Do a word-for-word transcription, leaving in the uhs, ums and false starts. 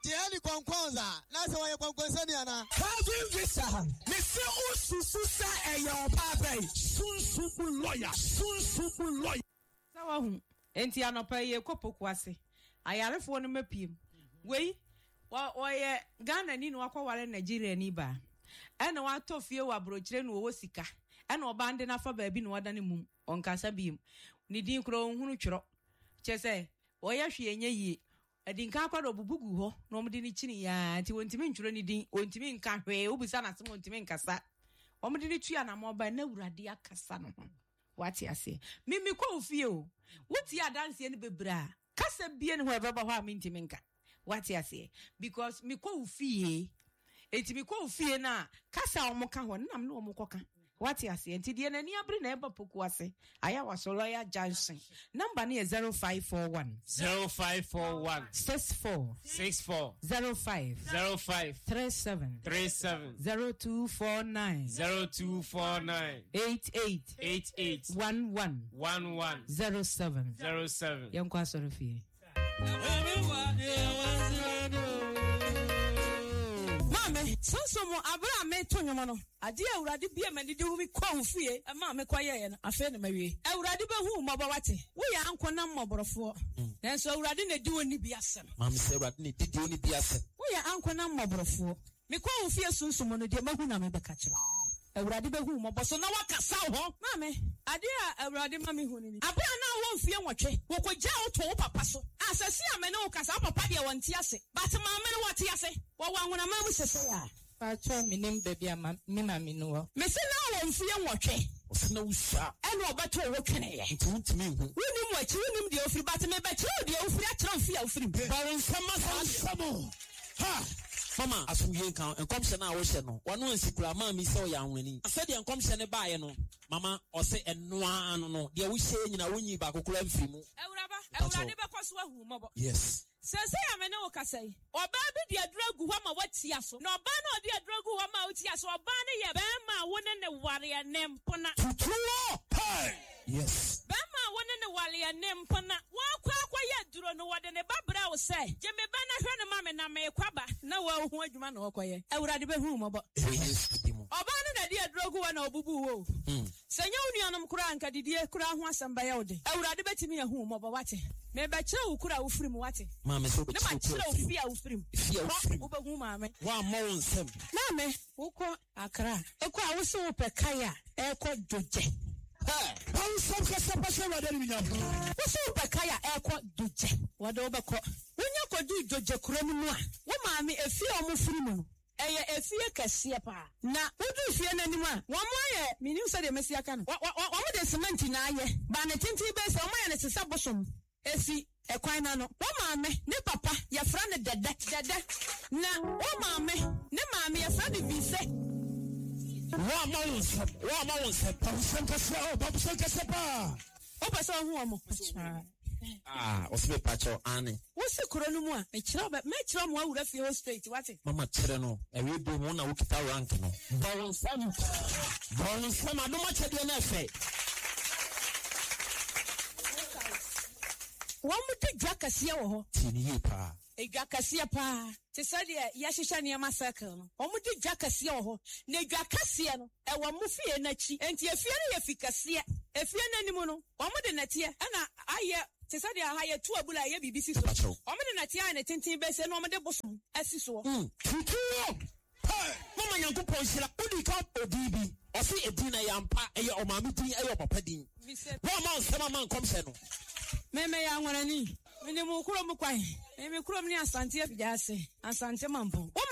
Tieni kwankwanza. Nasa waya kwankwanza ni ana. Having visa. Mese usususa eyo pape. Sunsupu lawyer. Sunsupu lawyer. Sawa hu. Enti anopa ye kopoku ase. Ayarefo no mapiem. Wei wa oye Ghana ni no akwaware Nigeria ni ba. Ena wa tofie wa brochire no wo sika. Ena obande na fa baabi no wadane mum. Onkasa biem. Ni din kro hunu tworo. Chese oya hwe enye yie. Edinka akwado bubugu ho no omde ni chini ya nti wontimi ntworo ni din ontimi nka hwe obisa na sem ontimi nkasa. Omde ni tua na moba na urade akasa no ho. Wati ase. Mimi kwa ufie o. Wuti ya dance ni bebra. Kasa bie ni ho ebeba ho amintimi nka. Wati ase. Because mi kwa ufie. Enti mi kwa ufie na kasa omoka ho na me no omokoka. Wati ase. Enti die na ni abri na eba poku ase. Aya wasoloya Johnson. Number ni zero five four one zero five four one six four six four zero five zero five three seven three seven zero two four nine zero two four nine eight eight eight eight one one one one zero seven zero seven. Yankwa Sorofie. Mame, sansomo abra me tonyomo no. Ade awurade bia mani de hu mi kwa ufie. E ma me kwa ye no afa na mawie. Awurade be hu mabo wate. Wo ya ankona mmoborofo. Nanso awurade na di woni bi asem. Mame se awurade na di woni bi asem. Wo ya ankona mmoborofo. Me kwa ufie sunsumo no de mahu na me be ka kire. Awurade be hu mabo so na wakasa ho. Mame, ade a awurade ma me hu ni. Abra na wo mfie nwotwe. Wo kogya wo to wo papa so. Asase amene wo kasa papa de wonte ase. But mama no wate ase. Wo wanwona ma mu sese ya. Pacho minim baby ama mi ma mi no. Me se na wo mfie nwotwe. Osina wusa. Ene obato wo twene ye. Nti wuntimi hu. Woni mu achi woni mu de ofiri but me be kire de ofiri akira mfie ofiri. Baron sama sama. Ha. Mama asuye kan enkomhye na wo hye no wono ansikura ma mi se o ya anwani ase de enkomhye ne baaye no mama o se enoa anu no de wo hye nyina wonyi ba kokora mfi mu ewuraba ewurade be kwaso ahu mobo yes sese ya me ne wo kasai oba bi de adragu ho ma watia so na oba na odi adragu ho ma watia so oba ne ye be ma wo ne ne ware ne mpona tutuo hey yes be ma wo ne ne ware ne mpona wa kwa kwa ye duro no wode ne babra wo se je me ba na hwe ne ma me na me kwaba na wa hu adwuma na okoye ewurade be hu mobo yes dimo oba ne na de adragu ho na obubu wo mm senya unuanom kura anka didie kura ho asamba ya wode ewurade betimi ya hu mobo wate me be kire wo kura wo firim wate mama so be kire wo fia wo firim fia wo firim wo be hu mame wa mo nsem mame wo ko akra eko a wo so wo pekaya eko doje eh how some kasa pasha wa dani nya wo so wo pekaya eko doje wode wo be ko wonya ko du doje kura ni mu a wo mame efia wo firim no eye efie kase pa na wodu fie nanim a wo mo aye minim se de mesia ka no wo mo de cement na aye ba ne tinti be se wo mo aye ne sesa bosom esi ekwan na no wo maame ne papa ya fra ne dede dede na wo maame ne maame ya fra ne bise wa ma wonsem wa ma wonsem pa wonsem kase o pa wonsem kase pa o pa so hu omo ah o se pacho ane wo se koro no mu a me kira ba me kira mo awura fie ho straight wate mama kire no ewe do mo na wo kita rank no ba wonsem ba wonsem adoma chede na fe wo mu de dwa kase wo ho tini ye pa e dwa kase pa te se de ya hihya ne ma circle no wo mu de dwa kase wo ho na dwa kase no e wo mu fie na chi enti efie ne ye fikase efie na nimu no wo mu de na tie na aye te se de ha ye tu abula ye bibisi so wo mu de na tie na tintin be se no wo de bosom asi so mm tutu hey mama yankopon hira odi ka odibi o se edina yampa eye o maami din eye o papa din wo ma nsema man komse no meme ya ngwana ni mene mu kuro mu kwai meme kuro mu ni asante afija ase asante mampo